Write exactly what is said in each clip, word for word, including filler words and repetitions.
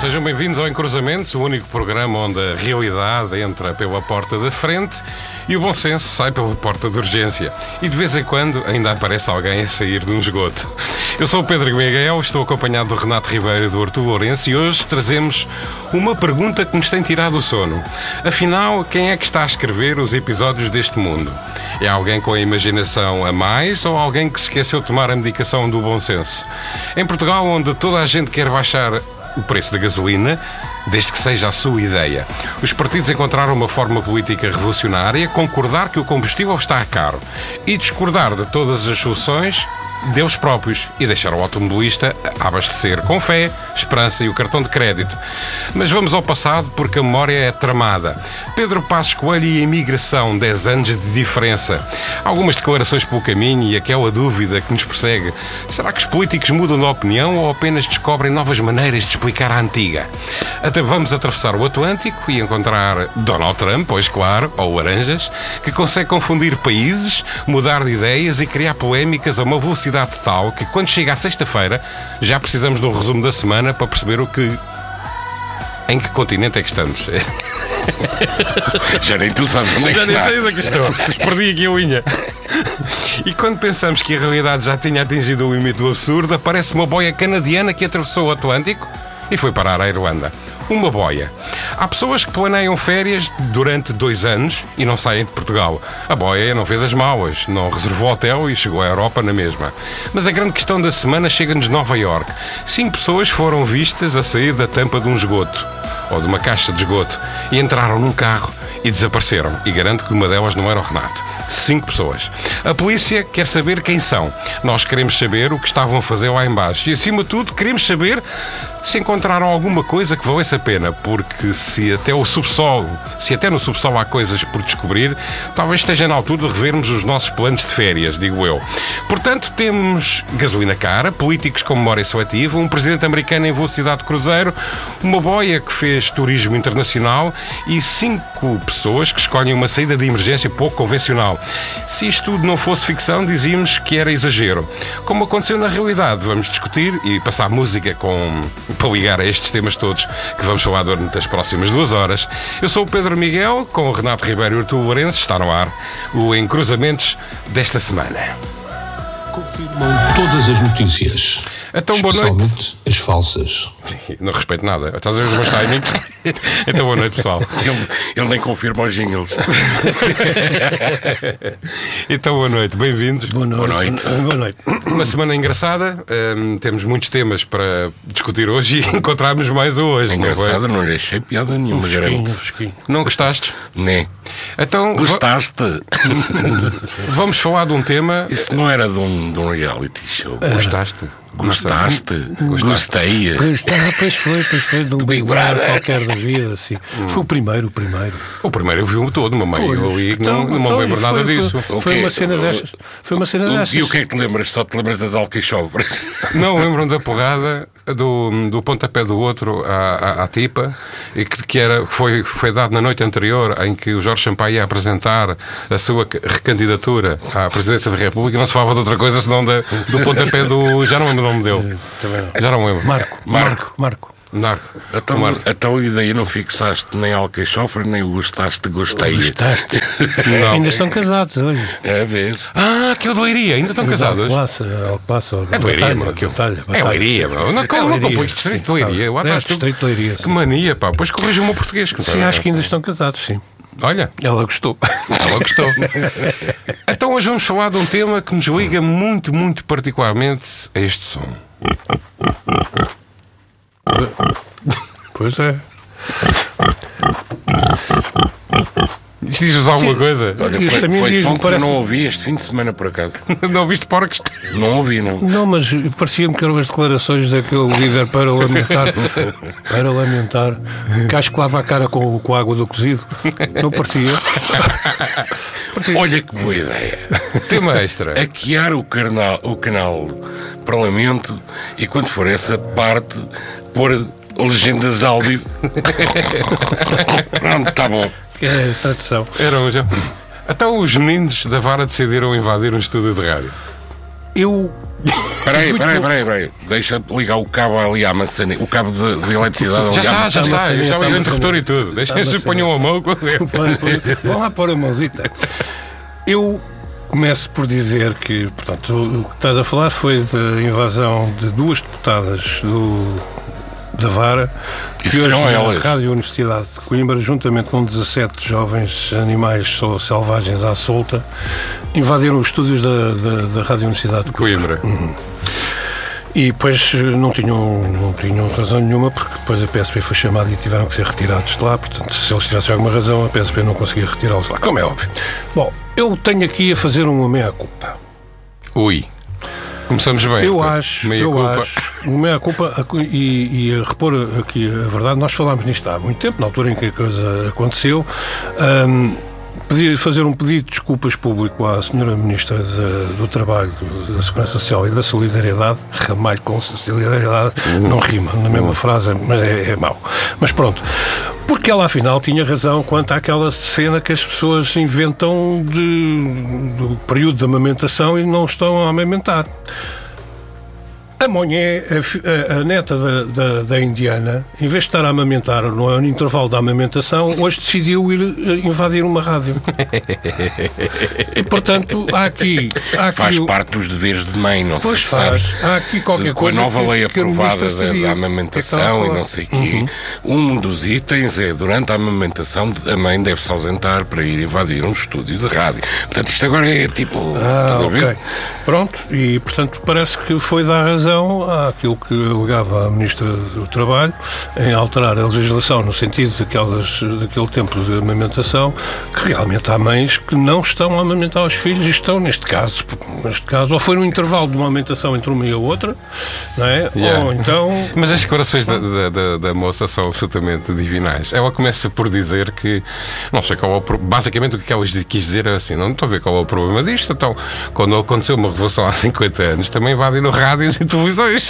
sejam bem-vindos ao Encruzamentos, o único programa onde a realidade entra pela porta da frente e o bom senso sai pela porta de urgência. E de vez em quando ainda aparece alguém a sair de um esgoto. Eu sou o Pedro Miguel, estou acompanhado do Renato Ribeiro e do Artur Lourenço e hoje trazemos uma pergunta que nos tem tirado o sono. Afinal, quem é que está a escrever os episódios deste mundo? É alguém com a imaginação a mais ou alguém que se esqueceu de tomar a medicação do bom senso? Em Portugal, onde toda a gente quer baixar o preço da gasolina, desde que seja a sua ideia, os partidos encontraram uma forma política revolucionária: concordar que o combustível está caro e discordar de todas as soluções deles próprios e deixar o automobilista a abastecer com fé, esperança e o cartão de crédito. Mas vamos ao passado, porque a memória é tramada. Pedro Passos Coelho e a imigração, dez anos de diferença. Algumas declarações pelo caminho e aquela dúvida que nos persegue: será que os políticos mudam de opinião ou apenas descobrem novas maneiras de explicar a antiga? Até vamos atravessar o Atlântico e encontrar Donald Trump, pois claro, ou laranjas, que consegue confundir países, mudar de ideias e criar polémicas a uma velocidade tal que, quando chega à sexta-feira, já precisamos de um resumo da semana para perceber o que... em que continente é que estamos. Já nem tu sabes onde é que já está. Já nem sei onde é que estou. Perdi aqui a unha. E quando pensamos que a realidade já tinha atingido o limite do absurdo, aparece uma boia canadiana que atravessou o Atlântico e foi parar à Irlanda. Uma boia. Há pessoas que planeiam férias durante dois anos e não saem de Portugal. A boia não fez as malas, não reservou hotel e chegou à Europa na mesma. Mas a grande questão da semana chega-nos de Nova Iorque. Cinco pessoas foram vistas a sair da tampa de um esgoto, ou de uma caixa de esgoto, e entraram num carro e desapareceram. E garanto que uma delas não era o Renato. Cinco pessoas. A polícia quer saber quem são. Nós queremos saber o que estavam a fazer lá embaixo. E, acima de tudo, queremos saber se encontraram alguma coisa que valesse a pena, porque se até o subsolo, se até no subsolo há coisas por descobrir, talvez esteja na altura de revermos os nossos planos de férias, digo eu. Portanto, temos gasolina cara, políticos com memória seletiva, um presidente americano em velocidade de cruzeiro, uma boia que fez turismo internacional e cinco pessoas que escolhem uma saída de emergência pouco convencional. Se isto tudo não fosse ficção, dizíamos que era exagero. Como aconteceu na realidade, vamos discutir e passar música com... para ligar a estes temas todos que vamos falar durante as próximas duas horas. Eu sou o Pedro Miguel, com o Renato Ribeiro e o Artur Lourenço. Está no ar o Encruzamentos desta semana. Confirmam todas as notícias. Então, boa noite. Especialmente as falsas. Não respeito nada. Estás a ver os meus timings? Então, boa noite, pessoal. Ele, ele nem confirma os jingles. Então, boa noite. Bem-vindos. Boa noite. Boa noite. Boa noite. Uma semana engraçada. Hum, temos muitos temas para discutir hoje e encontrarmos mais hoje. Engraçada, não lhe achei piada nenhuma. Um fresquinho, um fresquinho. Não gostaste? Nem. Então, gostaste? Vamos falar de um tema... Isso não era de um, de um reality show. Gostaste? Gostaste? Gostei. Gostei. Pois foi, pois foi de um Big Brother qualquer da vida, assim. Hum. Foi o primeiro, o primeiro. O primeiro eu vi-o todo, mamãe. Eu ali então, não, não me lembro nada foi, disso. Foi, foi uma cena destas. Foi uma cena destas. E o que é que te lembras? Só te lembras das alqueixovras? Não, lembro-me da porrada do, do pontapé do outro à, à, à tipa, e que, que era, foi, foi dado na noite anterior, em que o Jorge Sampaio ia apresentar a sua recandidatura à presidência da República e não se falava de outra coisa senão da, do pontapé do... Já não lembro o nome dele. Já não lembro. Marco. Marco. Marco. Narco. Então, Marco. Então, e daí não fixaste nem alqueixofre, nem o gostaste, gostei. Gostaste. Ainda estão casados hoje. É a ver. Ah, que é o de Leiria. Ainda estão casados. Alcobaça. É de Leiria, bro. É Leiria, bro. Não, não, não compliques. Distrito de Leiria. É Distrito de Leiria. Que mania, pá. Pois corrija o meu português. Sim, acho que ainda estão casados, sim. Olha. Ela gostou. Ela gostou. Então hoje vamos falar de um tema que nos liga muito, muito particularmente a este som. Pois é. Diz-vos alguma Sim. coisa? Olha, foi, foi som que parece... não ouvi este fim de semana, por acaso. Não ouviste porcos? Não ouvi, não. Não, mas parecia-me que eram as declarações daquele líder para lamentar, para lamentar, que acho que lava a cara com, com a água do cozido. Não parecia? parecia. Olha que boa ideia. Tema extra. Hackear o canal, o canal Parlamento e, quando for essa parte, pôr legendas de áudio. Pronto, está bom. É, tradição. Era hoje. Então os meninos da Vara decidiram invadir um estúdio de rádio. Eu Espera aí, espera aí, espera aí, espera aí. Deixa ligar o cabo ali à maçaneta, o cabo de, de eletricidade Já ali à está, já maçaneta. está. Já vai o interruptor e tudo. Deixem-se ponham a mão. Vão lá pôr a mãozita. Eu começo por dizer que, portanto, o que estás a falar foi da invasão de duas deputadas do, da Vara, Isso que hoje não é na elas. Rádio Universidade de Coimbra, juntamente com dezassete jovens animais selvagens à solta, invadiram os estúdios da, da, da Rádio Universidade de Coimbra. Coimbra. Uhum. E depois não tinham, não tinham razão nenhuma, porque depois a P S P foi chamada e tiveram que ser retirados de lá. Portanto, se eles tivessem alguma razão, a P S P não conseguia retirá-los de lá, como é óbvio. Bom, eu tenho aqui a fazer uma meia-culpa. Ui. Começamos bem. Eu portanto, acho, meia eu culpa. acho, uma meia-culpa e, e a repor aqui a verdade, nós falámos nisto há muito tempo, na altura em que a coisa aconteceu. Um, Pedir, fazer um pedido de desculpas público à senhora Ministra de, do Trabalho, da Segurança Social e da Solidariedade. Ramalho com solidariedade não rima na mesma frase, mas é, é mau. Mas pronto, porque ela afinal tinha razão quanto àquela cena que as pessoas inventam de, do período de amamentação e não estão a amamentar. A Monhé, a, a, a neta da, da, da Indiana, em vez de estar a amamentar no intervalo da amamentação, hoje decidiu ir invadir uma rádio. E, portanto, há aqui... Há aqui Faz o... parte dos deveres de mãe, não Pois sei se faz. sabes. Há aqui qualquer Com a coisa nova que, lei que a aprovada ministra da, sabia. da Que amamentação estava a e falar. não sei o quê, um dos itens é, durante a amamentação, a mãe deve se ausentar para ir invadir um estúdio de rádio. Portanto, isto agora é tipo... Ah, estás a ver? ok. Pronto, e portanto parece que foi dar razão àquilo que alegava a Ministra do Trabalho em alterar a legislação no sentido daquelas, daquele tempo de amamentação, que realmente há mães que não estão a amamentar os filhos e estão, neste caso, neste caso, ou foi no intervalo de uma amamentação entre uma e a outra, não é? Yeah. Ou então... Mas as declarações da, da, da, da moça são absolutamente divinais. Ela começa por dizer que, não sei qual é o pro... basicamente o que ela quis dizer é assim, não estou a ver qual é o problema disto, então, quando aconteceu uma revolução há cinquenta anos, também invadiram rádios e televisões.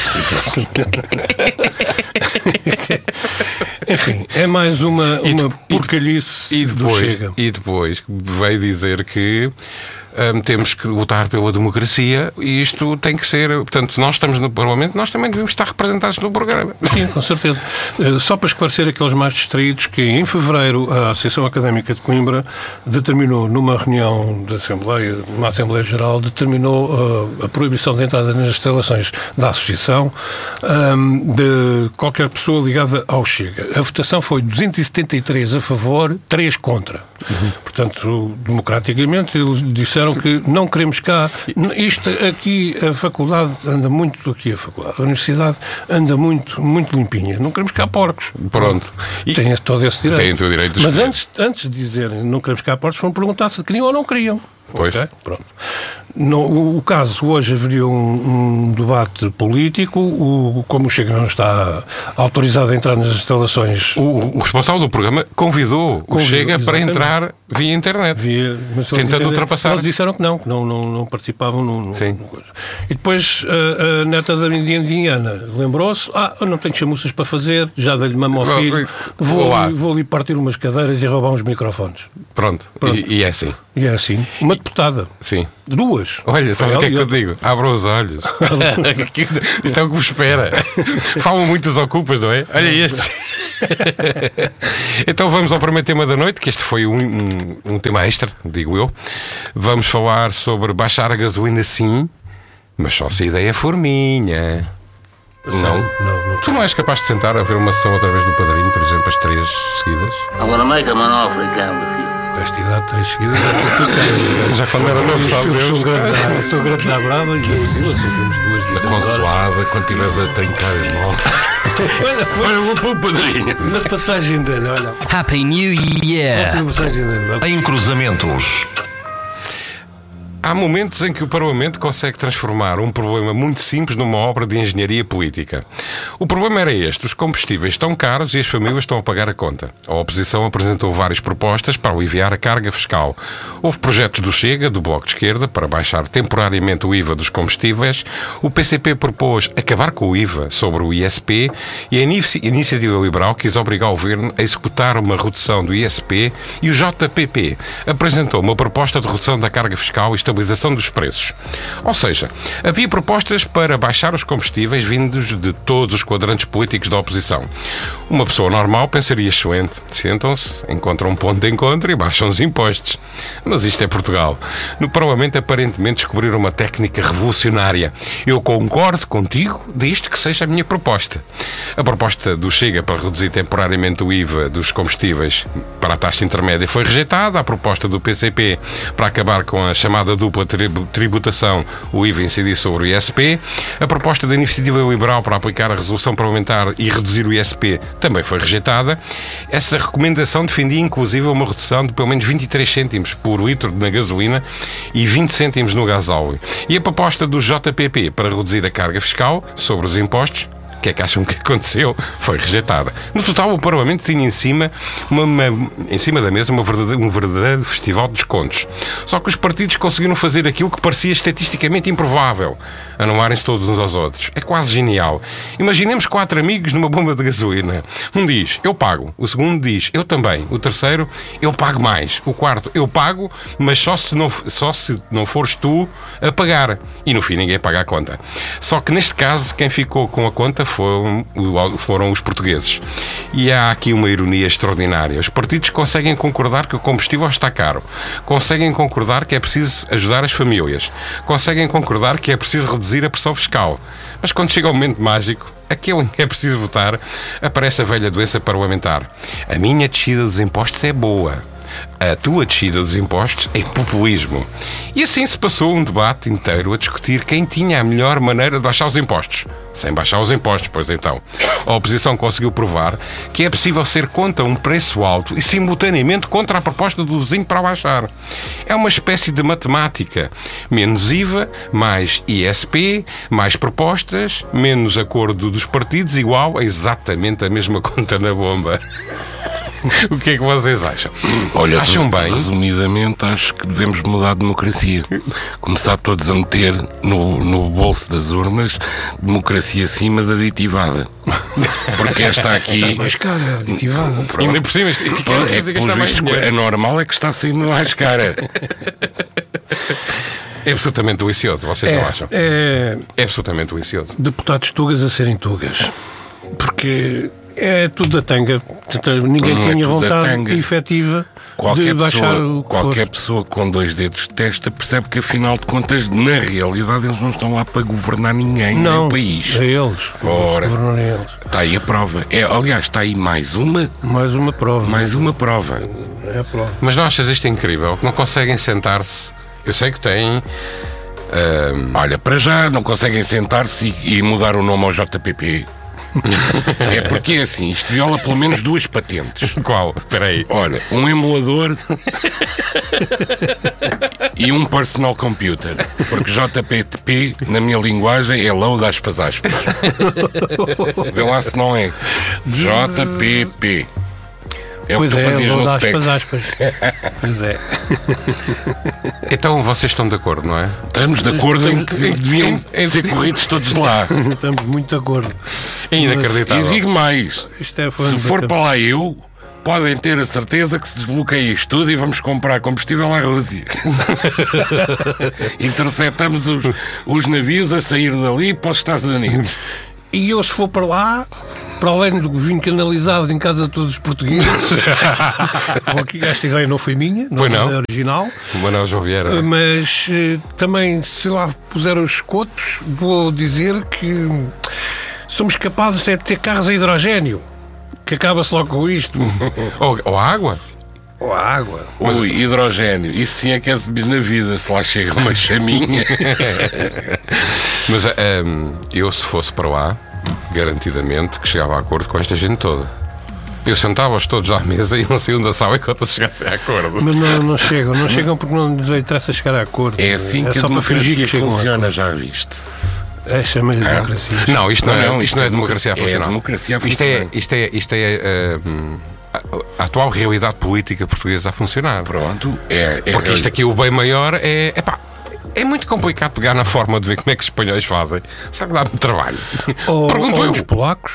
Enfim, é mais uma, E uma de- porcalhice E do depois, Chega. e depois veio dizer que hum, temos que lutar pela democracia e isto tem que ser, portanto, nós estamos no Parlamento, nós também devemos estar representados no programa. Sim, com certeza. Eh, Só para esclarecer aqueles mais distraídos, que em fevereiro a Associação Académica de Coimbra determinou numa reunião da Assembleia, numa Assembleia Geral, determinou uh, a proibição de entrada nas instalações da Associação um, de qualquer pessoa ligada ao Chega. A votação foi duzentos e setenta e três a favor, três contra. Uhum. Portanto, democraticamente, eles disseram que não queremos cá. Isto aqui, a faculdade anda muito, aqui a faculdade, a universidade anda muito, muito limpinha. Não queremos cá porcos. Pronto. E Tem todo esse direito. Tem todo o direito de Mas escolher. antes, antes de dizerem não queremos cá porcos, foram perguntar se queriam ou não queriam. Pois. Ok? Pronto. No, o, o caso, hoje haveria um, um debate político, o, como o Chega não está autorizado a entrar nas instalações o, o responsável do programa convidou, o Convidou, Chega para exatamente. entrar via internet. via, mas eles Tentando disseram- ultrapassar. Eles disseram que não, que não, não, não participavam no, no, Sim. no coisa. E depois a, a neta da Indiana lembrou-se: ah, eu não tenho chamuças para fazer, já dei-lhe mama ao Vou- filho, vou vou, lá. ali, vou ali partir umas cadeiras e roubar uns microfones. Pronto. Pronto. E, e é assim. E é assim. Uma deputada. Sim. Duas. Olha, sabes o que é que eu Ela- digo? Abra os olhos. Isto é o que vos espera. Falam muitos ocupas, não é? Olha estes. Então vamos ao primeiro tema da noite, que este foi um, um, um tema extra, digo eu. Vamos falar sobre baixar a gasolina sim, mas só se a ideia for minha. Não? Não, não. Tu não és capaz de sentar a ver uma sessão através do Padrinho, por exemplo, as três seguidas? I'm gonna make him an offer he can't refuse. Com esta idade, três seguidas é complicado. Já quando era novo, Os sabe filhos Deus. são grandes à- são grandes à brava e é possível, só vimos duas Na dias agora. consoada, quando estiveres a trincar as mãos. Olha, foi Olha, vou para o padrinho. na passagem de ano, olha. Happy New Year! Na passagem de ano. Em cruzamentos. Há momentos em que o Parlamento consegue transformar um problema muito simples numa obra de engenharia política. O problema era este: os combustíveis estão caros e as famílias estão a pagar a conta. A oposição apresentou várias propostas para aliviar a carga fiscal. Houve projetos do Chega, do Bloco de Esquerda, para baixar temporariamente o I V A dos combustíveis. O P C P propôs acabar com o I V A sobre o I S P e a Inici- Iniciativa Liberal quis obrigar o Governo a executar uma redução do I S P e o J P P apresentou uma proposta de redução da carga fiscal e estabilização dos preços. Ou seja, havia propostas para baixar os combustíveis vindos de todos os quadrantes políticos da oposição. Uma pessoa normal pensaria excelente. Sentam-se, encontram um ponto de encontro e baixam os impostos. Mas isto é Portugal. No Parlamento, aparentemente, descobriram uma técnica revolucionária. Eu concordo contigo, disto que seja a minha proposta. A proposta do Chega para reduzir temporariamente o I V A dos combustíveis para a taxa intermédia foi rejeitada. A proposta do P C P para acabar com a chamada dupla tributação, o I V A incidir sobre o I S P. A proposta da Iniciativa Liberal para aplicar a resolução parlamentar e reduzir o I S P também foi rejeitada. Essa recomendação defendia inclusive uma redução de pelo menos vinte e três cêntimos por litro na gasolina e vinte cêntimos no gasóleo. E a proposta do J P P para reduzir a carga fiscal sobre os impostos, o que é que acham que aconteceu? Foi rejeitada. No total, o Parlamento tinha em cima, uma, uma, em cima da mesa uma verdadeira, um verdadeiro festival de descontos. Só que os partidos conseguiram fazer aquilo que parecia estatisticamente improvável: anularem-se todos uns aos outros. É quase genial. Imaginemos quatro amigos numa bomba de gasolina. Um diz, eu pago. O segundo diz, eu também. O terceiro, eu pago mais. O quarto, eu pago, mas só se não, só se não fores tu a pagar. E no fim ninguém paga a conta. Só que neste caso, quem ficou com a conta Foram, foram os portugueses. E há aqui uma ironia extraordinária. Os partidos conseguem concordar que o combustível está caro, conseguem concordar que é preciso ajudar as famílias, conseguem concordar que é preciso reduzir a pressão fiscal, mas quando chega o momento mágico, aquele em que é preciso votar, aparece a velha doença parlamentar: a minha descida dos impostos é boa, a tua descida dos impostos é populismo. E assim se passou um debate inteiro a discutir quem tinha a melhor maneira de baixar os impostos. Sem baixar os impostos, pois então. A oposição conseguiu provar que é possível ser contra um preço alto e simultaneamente contra a proposta do vizinho para baixar. É uma espécie de matemática. Menos I V A, mais I S P, mais propostas, menos acordo dos partidos, igual a exatamente a mesma conta na bomba. O que é que vocês acham? Olha, acham bem? Resumidamente, acho que devemos mudar a democracia. Começar todos a meter no, no bolso das urnas democracia sim, mas aditivada. Porque esta aqui... É mais cara, aditivada. Ainda por cima, isto fica É, pelos vistos, a normal é que está saindo mais cara. É absolutamente delicioso, vocês É, não acham? é É absolutamente delicioso. deputados tugas a serem tugas. Porque é tudo da tanga. Portanto, ninguém Não é tinha tudo da vontade tanga. efetiva Qualquer, de baixar pessoa, o que qualquer fosse. pessoa com dois dedos de testa percebe que, afinal de contas, na realidade, eles não estão lá para governar ninguém Não, no país. é eles. Ora. Eles governam eles. Está aí a prova. É, aliás, está aí mais uma, Mais uma prova. mais uma prova. É a prova. Mas não achas isto incrível? Que não conseguem sentar-se. Eu sei que têm. ahm, Olha, para já não conseguem sentar-se e, e mudar o nome ao J P P. É porque é assim, isto viola pelo menos duas patentes. Qual? Espera aí. Olha, um emulador e um personal computer. Porque J P P, na minha linguagem, é load aspas aspas. Vê lá se não é. J P P. É Pois o que tu é, fazias vou no dar spec. aspas, aspas. Pois é. Então vocês estão de acordo, não é? Estamos de acordo em que deviam em- ser corridos todos de lá. Estamos muito de acordo. É E inacreditável. digo mais, Isto é se for para lá eu, podem ter a certeza que se desbloqueia isto tudo e vamos comprar combustível à Rússia. Interceptamos os, os navios a sair dali para os Estados Unidos. E eu, se for para lá, para além do vinho canalizado em casa de todos os portugueses, vou aqui, esta ideia não foi minha, não Pois não. é original, O Manuel João Vieira. mas eh, também, se lá puser os cotos, vou dizer que somos capazes de ter carros a hidrogénio, que acaba-se logo com isto, Ou, ou a água? ou a água. Ui, hidrogénio. Isso sim é que é na vida, se lá chega uma chaminha. Mas ahm, eu, se fosse para lá, garantidamente que chegava a acordo com esta gente toda. Eu sentava-os todos à mesa e não saíam da sala enquanto chegassem a acordo. Mas não, não chegam, não chegam porque não lhes interessa chegar a acordo. É assim que a só para fingir democracia que chegam a funciona, já viste? acordo. É, chama-lhe democracia. Não, isto não, Não, é, não, isto não é democracia a é funcionar. democracia a Isto é, funcionar. isto é, isto é ahm, a, a atual realidade política portuguesa a funcionar. Pronto, é. é Porque isto aqui, o bem maior, é. Epá, é muito complicado pegar na forma de ver como é que os espanhóis fazem. Sabe que dá-me trabalho. Ou, Pergunto ou eu. os polacos.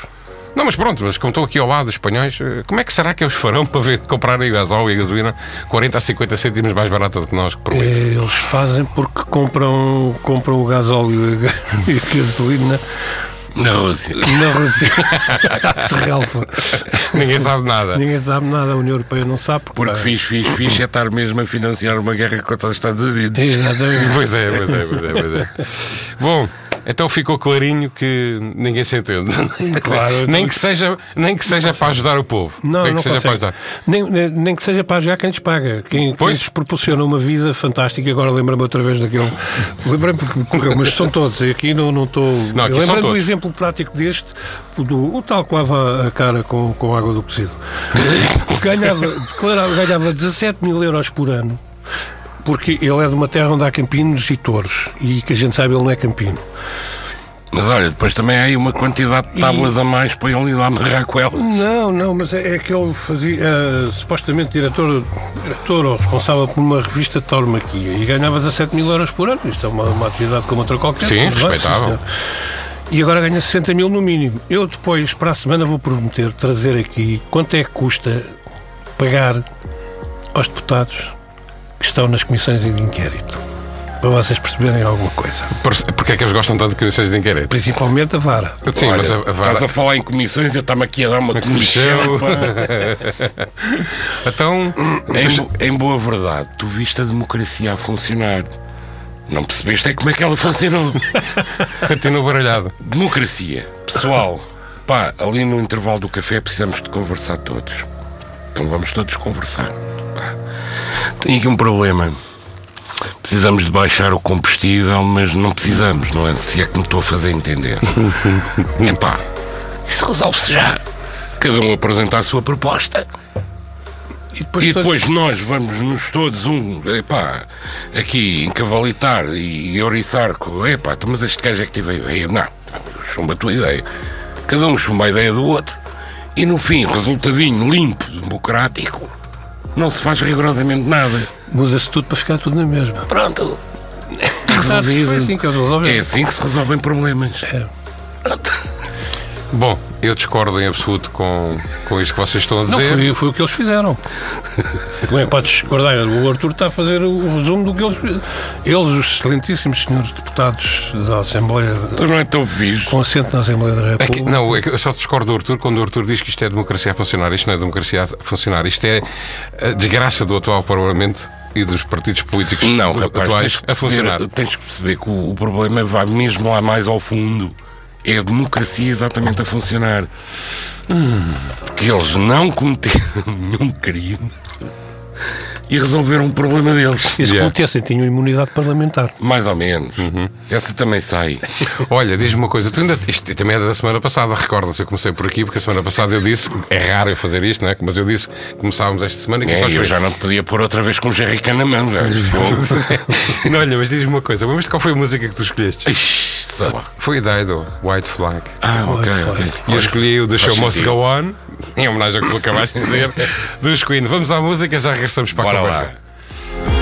Não, mas pronto, mas como estão aqui ao lado dos espanhóis, como é que será que eles farão para ver, comprarem gasóleo e a gasolina quarenta a cinquenta cêntimos mais barata do que nós, por litro? Eles fazem porque compram, compram o gasóleo e a gasolina Na Rússia. na Rússia. Se relfa. Ninguém sabe nada. Ninguém sabe nada, a União Europeia não sabe. Porque pá, fiz, fiz, fiz é estar mesmo a financiar uma guerra contra os Estados Unidos. Exatamente. Pois é, pois é, pois é, pois é. Bom, então ficou clarinho que ninguém se entende. Claro, nem, que seja, nem que seja para ajudar o povo. Não, nem não que seja para consegue. ajudar. Nem, nem, nem que seja para ajudar quem lhes paga. Quem, quem Pois. lhes proporciona uma vida fantástica. Agora lembra-me outra vez daquele. Lembrei-me porque me correu, mas são todos. E aqui não não estou. Não, aqui são Lembrei-me do todos. exemplo prático deste, do, o tal que lava a cara com, com água do cozido. Ganhava, declarava, ganhava dezassete mil euros por ano. Porque ele é de uma terra onde há campinos e touros. E que a gente sabe, ele não é campino. Mas olha, depois também há aí uma quantidade de tábuas a mais para ele ir lá amarrar com ela. Não, não, mas é, é que ele fazia, eh, supostamente diretor, diretor ou responsável por uma revista de tauromaquia e ganhava dezassete mil euros por ano. Isto é uma, uma atividade como outra qualquer. Sim, Mas vai, respeitável. sim, senhor. E agora ganha sessenta mil no mínimo. Eu depois, para a semana, vou prometer trazer aqui quanto é que custa pagar aos deputados que estão nas comissões de inquérito. Para vocês perceberem alguma coisa. Por- Porque é que eles gostam tanto de comissões de inquérito? Principalmente a vara. Sim, Olha, mas a, a estás vara... a falar em comissões, eu estava aqui a dar uma comissão. pá. Então, Em, bo- em boa verdade, tu viste a democracia a funcionar. Não percebeste é como é que ela funcionou. continua baralhado. Democracia. Pessoal, pá, ali no intervalo do café precisamos de conversar todos. Então vamos todos conversar. Pá. Tenho aqui um problema. Precisamos de baixar o combustível, mas não precisamos, não é? Se é que me estou a fazer entender. Epá, isso resolve-se já. Cada um apresenta a sua proposta. E depois, E todos- depois nós vamos nos todos um, epá, aqui encavalitar e euriçar com, epá, então, mas este gajo é que tive a ideia. Não, chumba a tua ideia. Cada um chumba a ideia do outro. E no fim, resultadinho limpo, democrático, não se faz rigorosamente nada. muda-se tudo para ficar tudo na mesma. Pronto. Está resolvido. Foi assim que eles resolveram. É assim que se resolvem problemas. Pronto. Bom, eu discordo em absoluto com, com isto que vocês estão a Não, dizer. foi, foi o que eles fizeram. Como é que podes discordar? O Arthur está a fazer o resumo do que eles. Eles, os excelentíssimos senhores deputados da Assembleia, Então não é tão fixe. com assento na Assembleia da É que- República. não, é que eu só discordo do Arthur quando o Arthur diz que isto é democracia a funcionar. Isto não é democracia a funcionar. Isto é a desgraça do atual Parlamento e dos partidos políticos Não, rapaz, atuais tens que, a perceber, funcionar. tens que perceber que o, o problema vai mesmo lá mais ao fundo. É a democracia exatamente a funcionar. Porque eles não cometeram nenhum crime e resolveram o problema deles. E se Yeah. cometessem, tinham imunidade parlamentar. Mais ou menos. Essa também sai. Olha, diz-me uma coisa, tu ainda, isto também é da semana passada, recorda-se, eu comecei por aqui, porque a semana passada eu disse, é raro eu fazer isto, não é? Mas eu disse que começávamos esta semana e É, começámos eu por já não te podia pôr outra vez com um jerrycan na mão. já. Fogo. Não, olha, mas diz-me uma coisa, mas qual foi a música que tu escolheste? Ixi, só. Foi Dido, White Flag. Ah, ok, Olha, ok. E eu escolhi o The Show Faz Must sentido. Go On, em homenagem ao que tu acabaste de dizer, dos Queen. Vamos à música, já regressamos para a Bora conversa. lá.